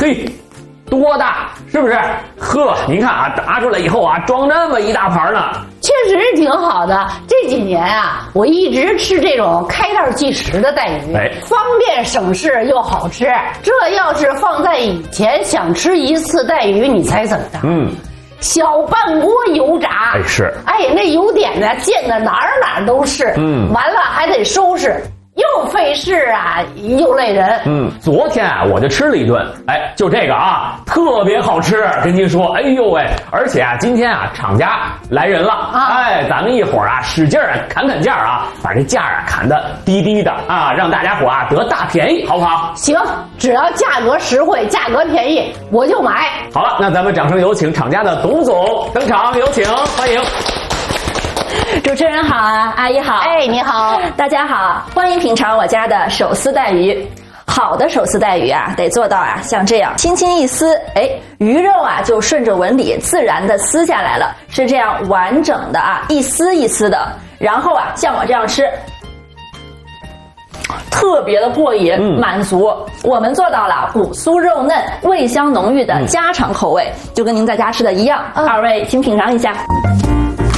嘿，多大，是不是？呵，您看啊，拿出来以后啊，装那么一大盘呢。 确实是挺好的。这几年啊，我一直吃这种开袋即食的带鱼，方便省事又好吃。这要是放在以前，想吃一次带鱼，你猜怎么着？小半锅油炸， 是， 那油点呢溅的哪儿都是，完了还得收拾。又费事啊，又累人。 昨天啊，我就吃了一顿，就这个啊，特别好吃，跟您说，哎呦喂！而且啊，今天啊，厂家来人了，咱们一会儿啊，使劲啊，砍价啊，把这价啊砍得低低的啊，让大家伙啊得大便宜，好不好？ 行，只要价格实惠，价格便宜，我就买。 好了，那咱们掌声有请厂家的董总登场，有请，欢迎。 主持人好啊，阿姨好， 你好， 大家好，欢迎品尝我家的手撕带鱼。好的手撕带鱼啊，得做到啊，像这样轻轻一撕，鱼肉啊就顺着纹理自然的撕下来了，是这样完整的啊，一丝一丝的。然后啊，像我这样吃，特别的过瘾，满足。我们做到了骨酥肉嫩、味香浓郁的家常口味，就跟您在家吃的一样。二位请品尝一下。